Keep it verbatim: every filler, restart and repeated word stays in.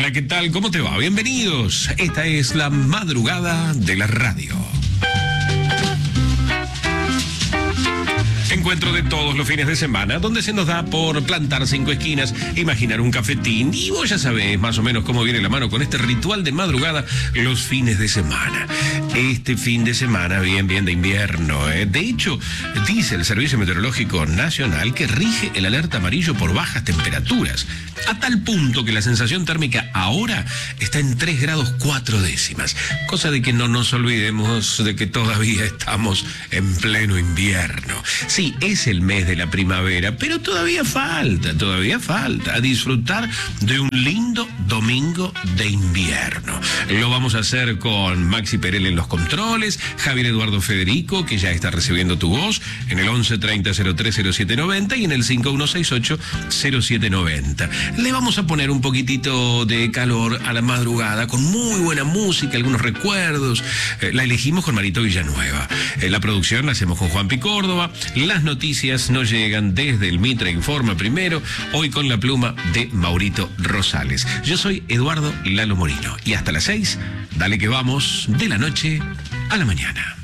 Hola, ¿qué tal? ¿Cómo te va? Bienvenidos. Esta es la madrugada de la radio. Encuentro de todos los fines de semana, donde se nos da por plantar cinco esquinas, imaginar un cafetín, y vos ya sabés más o menos cómo viene la mano con este ritual de madrugada los fines de semana. Este fin de semana, bien, bien de invierno, ¿eh? De hecho, dice el Servicio Meteorológico Nacional que rige el alerta amarillo por bajas temperaturas, a tal punto que la sensación térmica ahora está en tres grados cuatro décimas, cosa de que no nos olvidemos de que todavía estamos en pleno invierno. Sí, es el mes de la primavera, pero todavía falta, todavía falta a disfrutar de un lindo domingo de invierno. Lo vamos a hacer con Maxi Perel en los controles, Javier Eduardo Federico, que ya está recibiendo tu voz, en el once treinta cero tres cero siete noventa y en el cinco uno seis ocho cero siete noventa. Le vamos a poner un poquitito de calor a la madrugada con muy buena música, algunos recuerdos. Eh, la elegimos con Marito Villanueva. Eh, la producción la hacemos con Juanpi Córdoba. Las noticias nos llegan desde el Mitra Informa primero, hoy con la pluma de Maurito Rosales. Yo soy Eduardo Lalo Morino y hasta las seis, dale que vamos de la noche a la mañana.